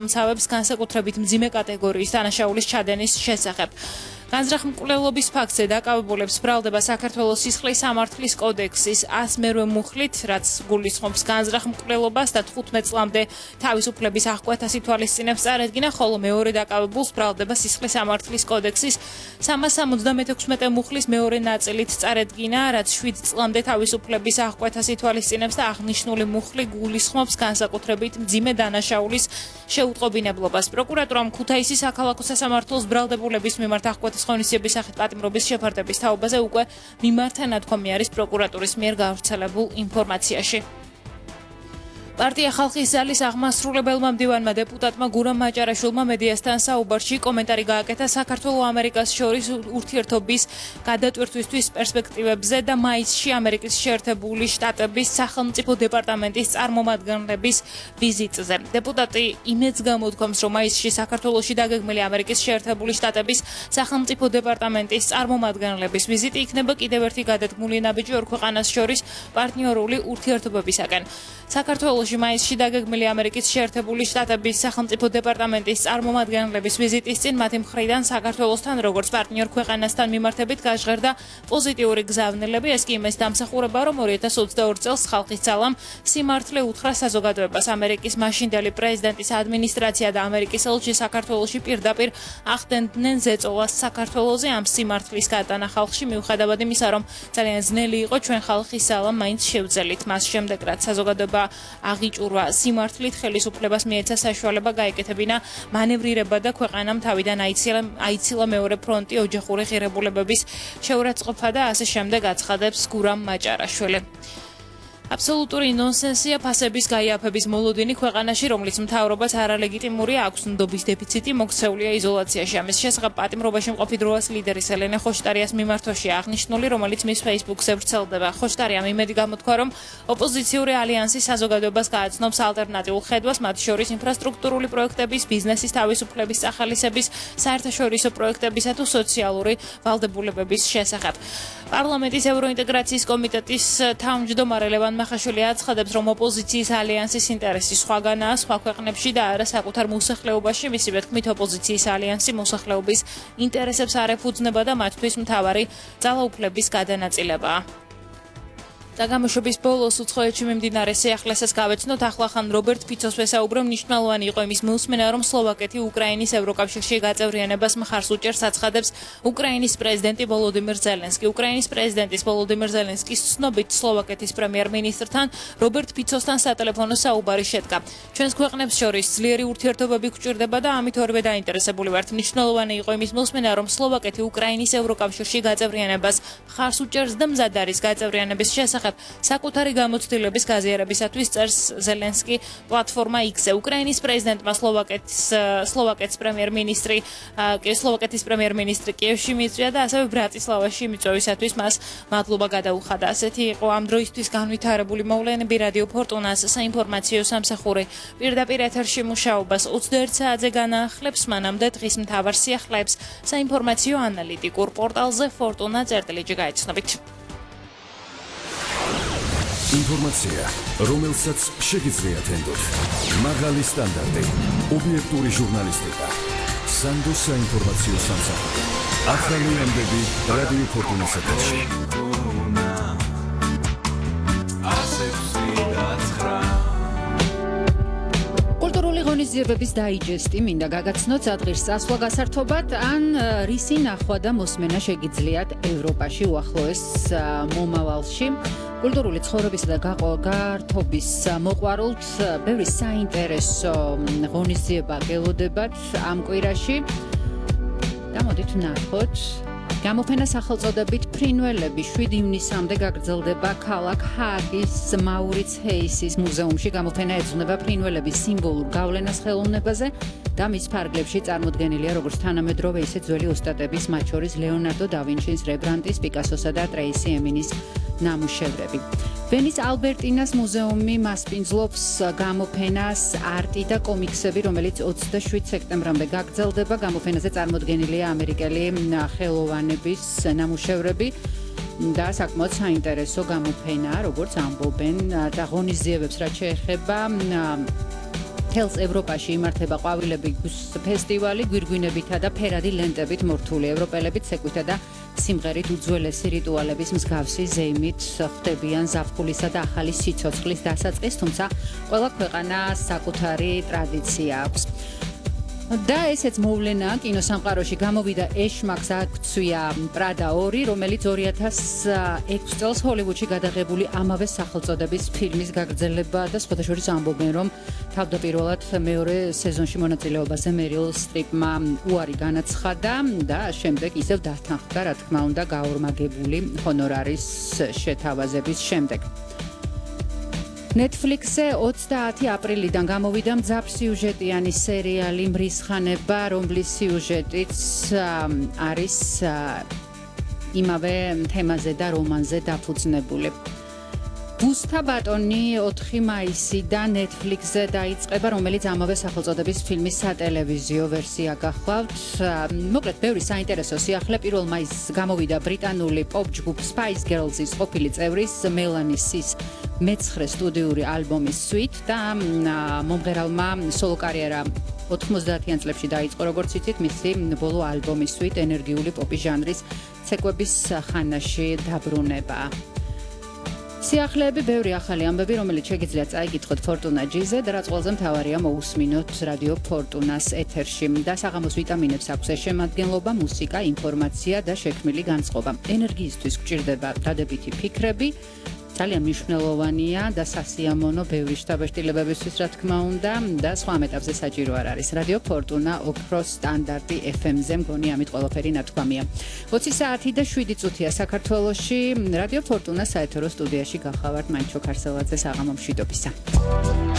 მცავებს განსაკუთრებით მძიმე კატეგორიის დანაშაულის ჩადენის შესახებ. განზრახმკვლელობის ფაქტზე დაკავებულებს ბრალდება საქართველოს სისხლის სამართლის კოდექსის 100-მერვე მუხლით, რაც გულისხმობს განზრახმკვლელობას და 15 წლამდე თავისუფლების აღკვეთას ითვალისწინებს წარედგინა, ხოლო მეორე დაკავებულს ბრალდება სისხლის სამართლის კოდექსის 376 მუხლის მეორე ნაწილით წარედგინა, რაც 7 წლამდე თავისუფლების აღკვეთას ითვალისწინებს და აღნიშნული მუხლი გულისხმობს განსაკუთრებით მძიმე დანაშაულის შეუტყობინებლობას. პროკურატურამ ქუთაისის საქალაქო სასამართლოს ბრალდებულების მიმართ აღკვეთის ღონისძიების სახით პატიმრობის შეფარდების თაობაზე უკვე მიმართა ნათქვამი არის პროკურატურის მიერ გავრცელებულ ინფორმაციაში. პარტია ხალხის ძალის აღმასრულებელმა მდივანმა დეპუტატმა გურამ მაჭარაშვილმა მედიასთან საუბარში კომენტარი გააკეთა საქართველოს-ამერიკას შორის ურთიერთობის გადატვირთვისთვის პერსპექტივებზე და მაისში ამერიკის შეერთებული შტატების სახელმწიფო დეპარტამენტის წარმომადგენლების ვიზიტზე. დეპუტატი იმედს გამოთქვამს, რომ მაისში საქართველოში დაგეგმილი ამერიკის შეერთებული შტატების სახელმწიფო დეპარტამენტის წარმომადგენლების ვიზიტი იქნება კიდევ ერთი გადადგმული ნაბიჯი ორ ქვეყანას შორის პარტნიორული ურთიერთობებისაკენ. საქართველოში მაისში დაგეგმილი ამერიკის შეერთებული შტატების სახელმწიფო დეპარტამენტის წარმომადგენლების ვიზიტის წინ მათი მხრიდან საქართველოსთან როგორც პარტნიორ ქვეყანასთან მიმართებით გაჟღერდა პოზიტიური გზავნილები. ეს კი იმას დამსახურება, რომ 2022 წელს ხალხის ძალამ სიმართლე უთხრა საზოგადოებას. ამერიკის მაშინდელი პრეზიდენტის ადმინისტრაცია და ამერიკის ელჩი საქართველოში პირდაპირ ახდენდნენ ზეწოლას საქართველოზე ამ სიმართლის გატანა ხალხში, მიუხედავად იმისა, რომ ძალიან ძნელი იყო ჩვენ ხალხის ძალამ მაინც შევძელით. მას შემდეგ რაც საზოგადოება აღიჭურვა სიმართლით, ხელისუფლებას მიეცა საშუალება გაეკეთებინა მანევრირება და ქვეყანამ თავიდან აიცილა მეორე ფრონტი ოჯახური ღირებულებების შეურაცხყოფა და ასე შემდეგ აცხადებს გურამ მაჭარაშვილი. აბსოლუტური ნონსენსია ფასების გაიაფების მოლოდინი ქვეყანაში, რომლის მთავრობას არალეგიტიმური აქვს ნდობის დეფიციტი, მოქცეულია იზოლაციაში. ამის შესახებ პატიმრობაში მყოფი დროას ლიდერის ელენე ხოშტარიას მიმართვაშია აღნიშნული, რომელიც მის Facebook-ზე ვრცელდება. ხოშტარიამ იმედი გამოთქვა, რომ ოპოზიციური ალიანსი საზოგადოებას გააცნობს ალტერნატიულ ხედვას, მათ შორის ინფრასტრუქტურული პროექტების, ბიზნესის თავისუფლების წახალისების, საერთაშორისო პროექტებისა თუ სოციალური ვალდებულებების შესახებ. პარლამენტის ევროინტეგრაციის კომიტეტის თავმჯდომარე ლევან მახაშვილი აცხადებს, რომ ოპოზიციის ალიანსის ინტერესი სხვაგანაა სხვა ქვეყნებში და არა საკუთარ მოსახლეობაში. მისი თქმით, ოპოზიციის ალიანსი მოსახლეობის ინტერესებს არ ეფუძნება და მათთვის მთავარი ძალაუფლების გადანაწილებაა. Დაგამოშვების ბოლოს უცხოეთში მიმდინარე სიახლესაც გავეცნოთ. ახლახან რობერტ ფიცოს ვესაუბრე, მნიშვნელოვანი იყო იმის მოსმენა, რომ სლოვაკეთი უკრაინის ევროკავშირში გაწევრიანებას მხარს უჭერს, აცხადებს უკრაინის პრეზიდენტი ვოლოდიმირ ზელენსკი. უკრაინის პრეზიდენტის ვოლოდიმირ ზელენსკის ცნობით სლოვაკეთის პრემიერ-მინისტრთან რობერტ ფიცოსთან სატელეფონო საუბარი შედგა. ჩვენს ქვეყნებს შორის ძლიერი ურთიერთობები გვჭირდება და ამით ორივე დაინტერესებული ვართ. მნიშვნელოვანი იყო იმის მოსმენა, რომ სლოვაკეთი უკრაინის ევროკავშირში გაწევრიანებას მხარს უჭერს და მზად არის გაწევრიანების შესახებ საკუთარი გამოცდილების გაზიარებისათვის წერს ზელენსკი პლატფორმა X-ზე. უკრაინის პრეზიდენტმა სლოვაკეთის პრემიერ-მინისტრი კიევში მიწვია და ასევე ბრატისლავაში მიწვევისათვის მას მადლობა გადაუხადა. ასეთი იყო ამ დროისთვის განვითარებული მოვლენები. რადიო ფორტუნას საინფორმაციო სამსახური პირდაპირ ეთერში მუშაობას 21 საათზე განაახლებს, მანამდე დღის მთავარ სიახლეებს საინფორმაციო ანალიტიკურ პორტალზე fortuna.gr გაიცნობით. ინფორმაცია, რომელსაც შეგიძლიათ ენდოთ. მაღალი სტანდარტი, ობიექტური ჟურნალისტიკა. სანდოს საინფორმაციო სამსახური. ახალი ამბები რადიო ფორტუნას ეთერში. კულტურული ღონისძიებების დაიჯესტი მინდა გაგაცნოთ სადღირს წასვლა გასართობად, ან რისი ნახვა და მოსმენა შეგიძლიათ ევროპაში უახლოეს მომავალში. კულტურული ცხოვრებისა და გართობის მოყვარულთ ბევრი საინტერესო ღონისძიება გელოდებათ ამ კვირაში. და მოდით ვნახოთ. გამოფენა სახელწოდებით ფრინველები 7 ივნისამდე გაგრძელდება ქალაქ ჰააგის მაურიც ჰეისის მუზეუმში. გამოფენა ეძღვნება ფრინველების სიმბოლურ გავლენას ხელოვნებაზე და მის ფარგლებში წარმოდგენილია როგორც თანამედროვე, ისე ძველი ოსტატების, მათ შორის ლეონარდო და ვინჩის, რემბრანდტის, პიკასოსა და ტრეისი ემინის ნამუშევრები. ვენის ალბერტინას მუზეუმი მასპინძლობს გამოფენას არტი და კომიქსები, რომელიც 27 სექტემბრამდე გაგრძელდება. გამოფენაზე წარმოდგენილია ამერიკელი ხელოვანების ნამუშევრები და საკმაოდ საინტერესო გამოფენაა, როგორც ამბობენ და ღონისძიებებს რაც შეეხება თელს ევროპაში იმართება ყვავილების ფესტივალი გვირგვინებითა და ფერადი ლენტებით მორთული ევროპელებით ცეკვითა და სიმღერით უძველესი რიტუალების მსგავსი ზეიმით ხდებიან ზაფხულისა და ახალი სიცოცხლის დასაწყის, თუმცა ყველა ქვეყანას საკუთარი ტრადიცია აქვს. და ესეც მოვლენაა კინოსამყაროში გამოვიდა ეშმაკს აქცია პრადა 2, რომელიც 2006 წელს ჰოლივუდში გადაღებული ამავე სახელწოდების ფილმის გაგრძელება და სხვადასხვა ამბობენ, რომ თავდაპირველად მეორე სეზონში მონაწილეობაზე მერილ სტრიპმა უარი განაცხადა და შემდეგ ისევ დათანხმდა, რა თქმა უნდა, გაორმაგებული ჰონორარის შეთავაზების შემდეგ. Netflix-ზე 30 აპრილიდან გამოვიდა მძაფრსიუჟეტიანი სერიალი მრისხანება, რომლის სიუჟეტიც არის იმავე თემაზე და რომანზე დაფუძნებული. ბუსთა ბატონი 4 მაისიდან Netflix-ზე დაიწყება, რომელიც ამავე სახელწოდების ფილმის სატელევიზიო ვერსია გახლავთ. მოკლედ, ბევრი საინტერესო სიახლე. 1 მაისს გამოვიდა ბრიტანული პოპ ჯგუფ Spice Girls-ის ყოფილი წევრის Melanie C-ის მეცხრე სტუდიური ალბომის Sweet და მომღერალმა სოლო კარიერა 90-იან წლებში დაიწყო, როგორც იცით, მისი ბოლო ალბომი Sweet ენერგიული პოპის ჟანრის ცეკვების ხანაში დაბრუნება. სიახლეები, ბევრი ახალი ამბები, რომელიც შეგიძლიათ წაიგითხოთ Fortuna G-ზე და რაც ყველაზე მთავარია მოусმინოთ რადიო Fortuna-ს ეთერში. და საღამოს ვიტამინებს აქვს შემადგენლობა, მუსიკა, ინფორმაცია და შექმნილი განწყობა. ენერგიისთვის გვჭირდება დადებითი ფიქრები. ძალიან მნიშვნელოვანია და სასიამოვნო ბევრი შთაბეჭდილებებისთვის, რა თქმა უნდა, და სხვა მეტაბზე საჭირო არ არის. რადიო Fortuna ოქროს სტანდარტი FM-ზე მგონი ამით ყველაფერი ნათქვამია. 20 საათი და 7 წუთია საქართველოში. რადიო Fortuna საეთერო სტუდიაში გახავართ მაინც ჩოქარსელაძე, საღამო მშვიდობისა.